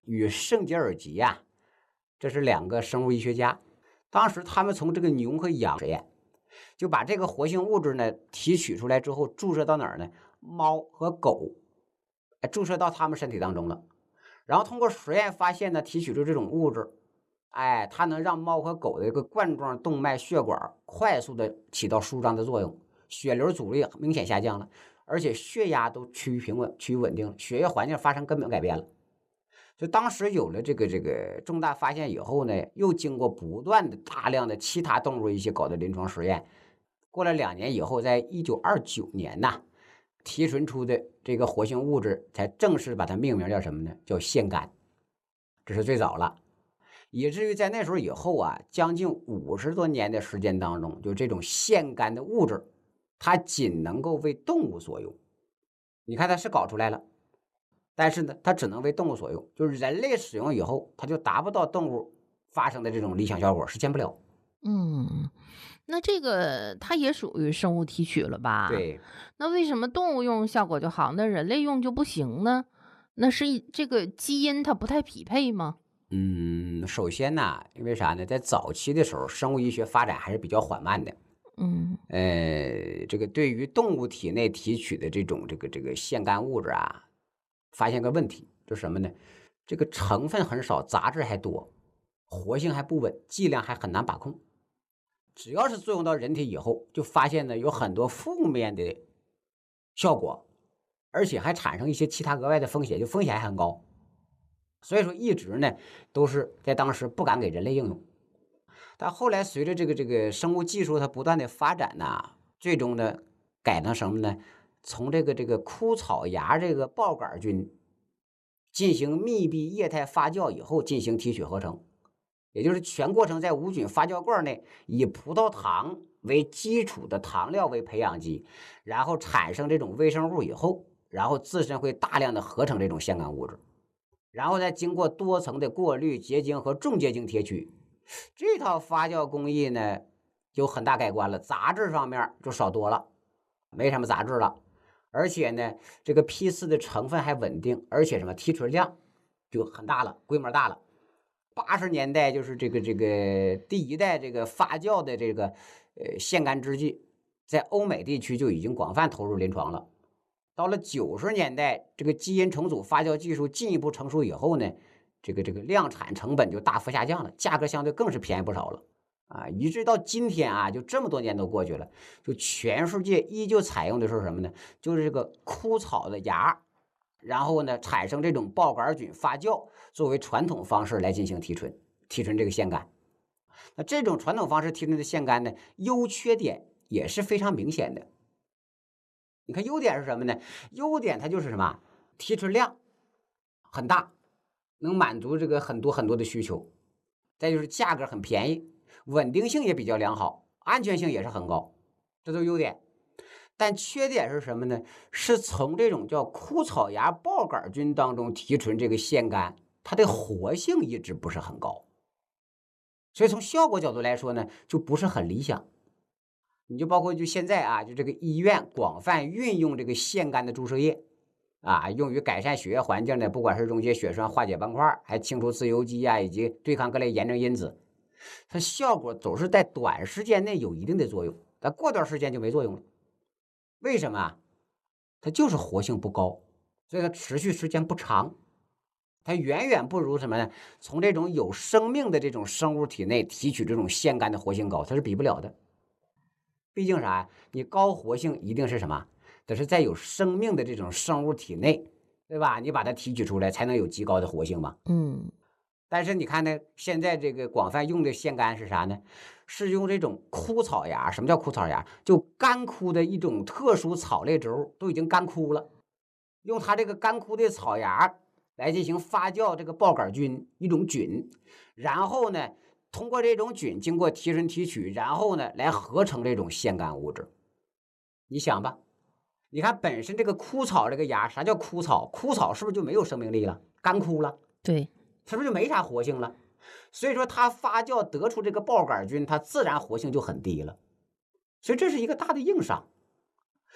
与圣杰尔吉啊，这是两个生物医学家。当时他们从这个牛和羊实验，就把这个活性物质呢提取出来之后，注射到哪儿呢？猫和狗，注射到他们身体当中了。然后通过实验发现呢，提取出这种物质，它能让猫和狗的这个冠状动脉血管快速的起到舒张的作用，血流阻力明显下降了，而且血压都趋于平稳、趋于稳定了，血液环境发生根本改变了。就当时有了这个重大发现以后呢，又经过不断的大量的其他动物一些搞的临床实验，过了2年以后，在1929年呐，提纯出的这个活性物质才正式把它命名叫什么呢？叫腺苷，这是最早了。以至于在那时候以后啊，将近50多年的时间当中，就这种腺苷的物质，它仅能够为动物所用。你看它是搞出来了。但是呢，它只能为动物所用，就是人类使用以后，它就达不到动物发生的这种理想效果，实现不了。 嗯，那这个它也属于生物提取了吧？ 对， 那为什么动物用效果就好，那人类用就不行呢？那是这个基因它不太匹配吗？ 首先呢，因为啥呢？在早期的时候，生物医学发展还是比较缓慢的。 嗯这个对于动物体内提取的这个腺苷物质啊，发现个问题，就是什么呢？这个成分很少，杂质还多，活性还不稳，剂量还很难把控。只要是作用到人体以后，就发现呢有很多负面的效果，而且还产生一些其他额外的风险，就风险还很高。所以说一直呢都是在当时不敢给人类应用。但后来随着这个生物技术它不断的发展呢，最终呢改成什么呢？从这个枯草芽这个孢杆菌进行密闭液态发酵以后进行提取合成，也就是全过程在无菌发酵罐内，以葡萄糖为基础的糖料为培养基，然后产生这种微生物以后，然后自身会大量的合成这种腺苷物质，然后再经过多层的过滤、结晶和重结晶提取。这套发酵工艺呢，就很大改观了，杂质方面就少多了，没什么杂质了。而且呢，这个 P4的成分还稳定，而且什么提纯量就很大了，规模大了。80年代就是这个第一代这个发酵的这个腺苷制剂，在欧美地区就已经广泛投入临床了。到了90年代，这个基因重组发酵技术进一步成熟以后呢，这个量产成本就大幅下降了，价格相对更是便宜不少了。以至到今天啊，就这么多年都过去了，就全世界依旧采用的是什么呢？就是这个枯草的芽，然后呢产生这种孢杆菌发酵，作为传统方式来进行提纯，提纯这个腺苷。那这种传统方式提纯的腺苷呢，优缺点也是非常明显的。你看优点是什么呢？优点它就是什么？提纯量很大，能满足这个很多很多的需求。再就是价格很便宜，稳定性也比较良好，安全性也是很高，这都是优点。但缺点是什么呢？是从这种叫枯草芽孢杆菌当中提纯这个腺苷，它的活性一直不是很高，所以从效果角度来说呢，就不是很理想。你就包括就现在啊，就这个医院广泛运用这个腺苷的注射液用于改善血液环境的，不管是溶解血栓、化解斑块，还清除自由基以及对抗各类炎症因子，它效果总是在短时间内有一定的作用，但过段时间就没作用了。为什么啊？它就是活性不高，所以它持续时间不长。它远远不如什么呢？从这种有生命的这种生物体内提取这种腺苷的活性高，它是比不了的。毕竟啥？你高活性一定是什么？得是在有生命的这种生物体内，对吧？你把它提取出来，才能有极高的活性嘛。 嗯但是你看呢，现在这个广泛用的腺苷是啥呢？是用这种枯草芽。什么叫枯草芽？就干枯的一种特殊草类植物，都已经干枯了，用它这个干枯的草芽来进行发酵这个孢杆菌一种菌，然后呢，通过这种菌经过提纯提取，然后呢来合成这种腺苷物质。你想吧，你看本身这个枯草这个芽，啥叫枯草？枯草是不是就没有生命力了？干枯了， 对， 是不是就没啥活性了？所以说它发酵得出这个孢杆菌，它自然活性就很低了。所以这是一个大的硬伤。